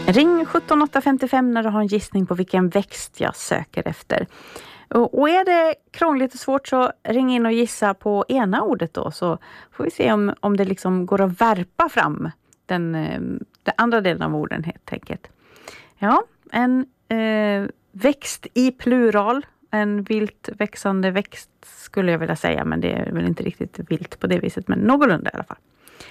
Ring 17855 när du har en gissning på vilken växt jag söker efter. Och är det krångligt och svårt så ring in och gissa på ena ordet då. Så får vi se om det liksom går att värpa fram den andra delen av orden helt enkelt. Ja, en växt i plural. En vilt växande växt skulle jag vilja säga. Men det är väl inte riktigt vilt på det viset. Men någorlunda i alla fall.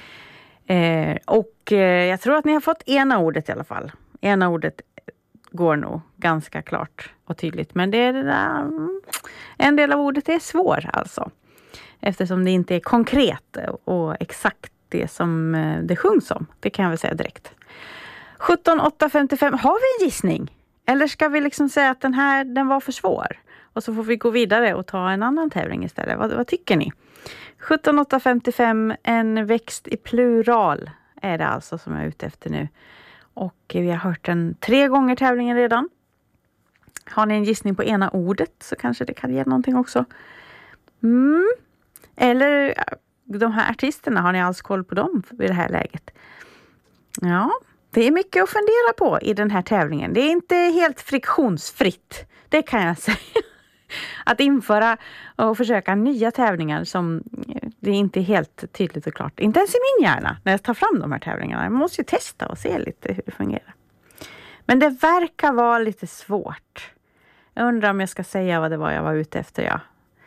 Jag tror att ni har fått ena ordet i alla fall. Ena ordet går nog ganska klart och tydligt. Men det är en del av ordet är svår alltså. Eftersom det inte är konkret och exakt det som det sjungs om. Det kan jag väl säga direkt. 17855, har vi en gissning? Eller ska vi liksom säga att den var för svår? Och så får vi gå vidare och ta en annan tävling istället. Vad tycker ni? 17855, en växt i plural är det alltså som jag är ute efter nu. Och vi har hört den 3 gånger tävlingen redan. Har ni en gissning på ena ordet så kanske det kan ge någonting också. Eller de här artisterna, har ni alls koll på dem i det här läget? Ja, det är mycket att fundera på i den här tävlingen. Det är inte helt friktionsfritt, det kan jag säga. Att införa och försöka nya tävlingar som det är inte helt tydligt och klart. Inte ens i min hjärna när jag tar fram de här tävlingarna. Jag måste ju testa och se lite hur det fungerar. Men det verkar vara lite svårt. Jag undrar om jag ska säga vad det var jag var ute efter. Ja.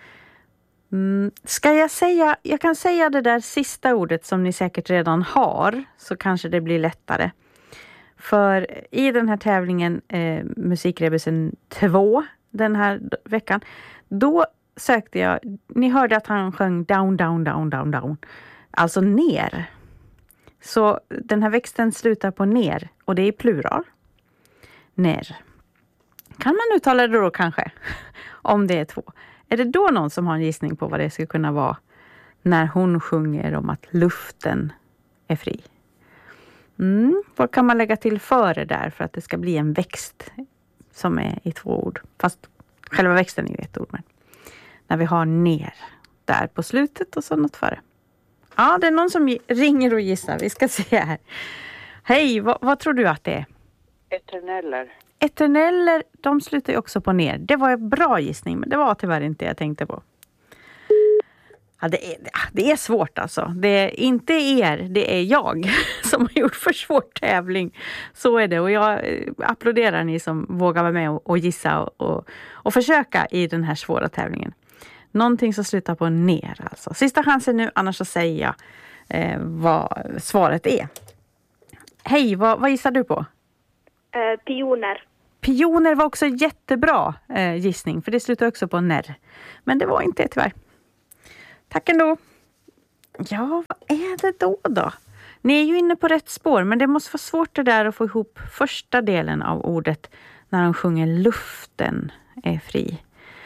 Ska jag säga, jag kan säga det där sista ordet som ni säkert redan har. Så kanske det blir lättare. För i den här tävlingen Musikrebusen 2 den här veckan, då sökte jag, ni hörde att han sjöng down, down, down, down, down. Alltså ner. Så den här växten slutar på ner och det är plural. Ner. Kan man uttala det då kanske? Om det är 2. Är det då någon som har en gissning på vad det skulle kunna vara när hon sjunger om att luften är fri? Vad kan man lägga till före där för att det ska bli en växt som är i 2 ord? Fast själva växten är ju 1 ord. Men när vi har ner där på slutet och så något före. Ja, det är någon som ringer och gissar. Vi ska se här. Hej, vad tror du att det är? Eterneller. Eterneller, de slutar ju också på ner. Det var en bra gissning, men det var tyvärr inte jag tänkte på. Ja, det är svårt alltså. Det är inte det är jag som har gjort för svår tävling. Så är det, och jag applåderar ni som vågar vara med och gissa och försöka i den här svåra tävlingen. Någonting som slutar på ner alltså. Sista chansen nu, annars så säger jag vad svaret är. Hej, vad gissar du på? Pioner. Pioner var också jättebra gissning, för det slutar också på ner. Men det var inte det tyvärr. Tack ändå. Ja, vad är det då? Ni är ju inne på rätt spår, men det måste vara svårt det där att få ihop första delen av ordet när de sjunger luften är fri.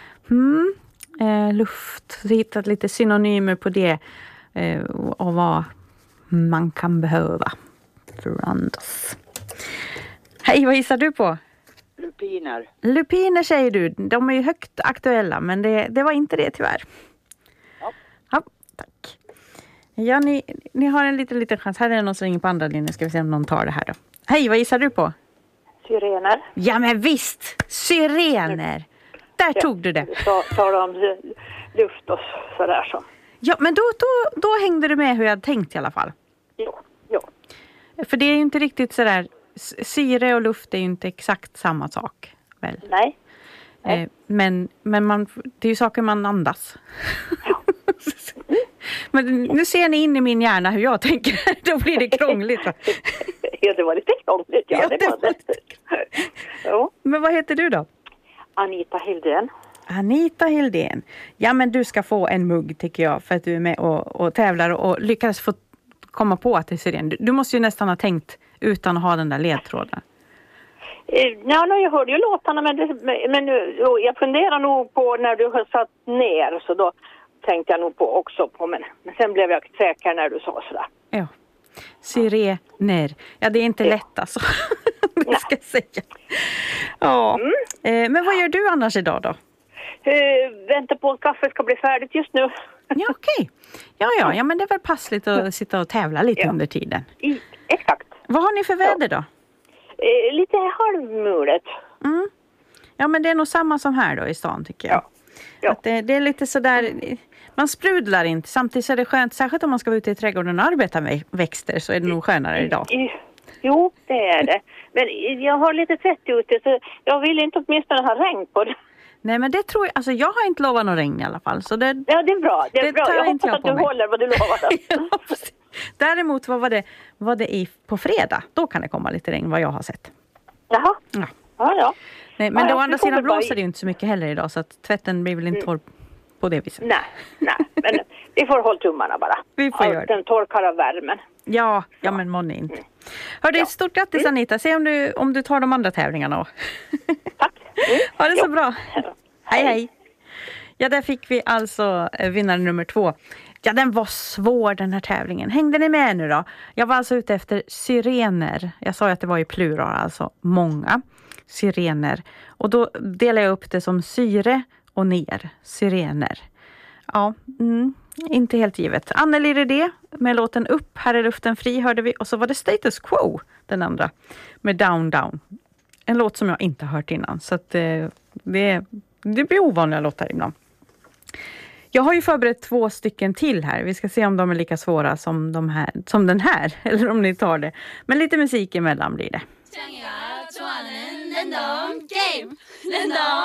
Luft, hittat lite synonymer på det och vad man kan behöva för att andas. Hej, vad gissar du på? Lupiner. Lupiner säger du. De är ju högt aktuella, men det var inte det tyvärr. Ja, tack. Ja, ni har en liten chans. Här är det någon som ringer på andra linjen. Ska vi se om någon tar det här då. Hej, vad gissar du på? Syrener. Ja, men visst! Syrener! Där tog du det. Tar de luft och sådär så. Ja, men då hängde du med hur jag hade tänkt i alla fall. Jo. För det är ju inte riktigt sådär. Syre och luft är ju inte exakt samma sak, väl? Nej. Men det är ju saker man andas. Ja. Men nu ser ni in i min hjärna hur jag tänker. Då blir det krångligt, va? Ja, det var lite krångligt. Ja, det var det. Jo. Men vad heter du då? Anita Hildén. Anita Hildén. Ja, men du ska få en mugg tycker jag. För att du är med och tävlar och lyckas få komma på att det är syren. Du måste ju nästan ha tänkt utan att ha den där ledtråden. Ja, jag hörde ju låtarna, men jag funderar nog på när du har satt ner, så då tänkte jag nog på också på, men sen blev jag säker när du sa sådär. Ja, syrener. Ja, det är inte lätt alltså. Det ska jag säga. Ja. Men vad gör du annars idag då? Väntar på att kaffet ska bli färdigt just nu. Ja, okej. Ja, men det är väl passligt att sitta och tävla lite under tiden. Exakt. Vad har ni för väder då? lite halvmulet. Mm. Ja, men det är nog samma som här då i stan tycker jag. Ja. Att det är lite sådär, man sprudlar inte. Samtidigt så är det skönt, särskilt om man ska ut i trädgården och arbeta med växter, så är det nog skönare idag. Jo, det är det. Men jag har lite tvätt ute, så jag vill inte åtminstone ha regn på det. Nej, men det tror jag, alltså jag har inte lovat någon regn i alla fall. Så det, Ja, det är bra. Det är bra. tar Jag inte hoppas jag att på du mig. håller vad du lovade. Ja, precis. Däremot var det på fredag. Då kan det komma lite regn vad jag har sett. Jaha. Ja. Ja. Nej, men Ja, å andra det kommer sidan bara blåser det ju inte så mycket heller idag, så att tvätten blir väl inte torr på det viset. Nej. Men vi får hålla tummarna bara. Vi får göra det. Den torkar av värmen. Ja, men månne inte. Hör du, stort grattis Anita. Se om du tar de andra tävlingarna. Tack. Ha det så bra. Hej. Ja, där fick vi alltså vinnare nummer 2. Ja, den var svår den här tävlingen. Hängde ni med nu då? Jag var alltså ute efter syrener. Jag sa ju att det var i plural, alltså många syrener. Och då delar jag upp det som syre och ner. Syrener. Ja, inte helt givet. Anneli Redé med låten Upp, här är luften fri hörde vi. Och så var det Status Quo, den andra, med Down Down. En låt som jag inte hört innan. Så att det blir ovanliga låtar ibland. Jag har ju förberett 2 stycken till här. Vi ska se om de är lika svåra som den här. Eller om ni tar det. Men lite musik emellan blir det.